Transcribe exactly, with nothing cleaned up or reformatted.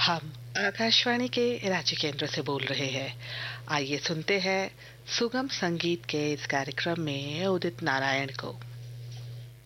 हम आकाशवाणी के रांची केंद्र से बोल रहे हैं। आइए सुनते हैं सुगम संगीत के इस कार्यक्रम में उदित नारायण को।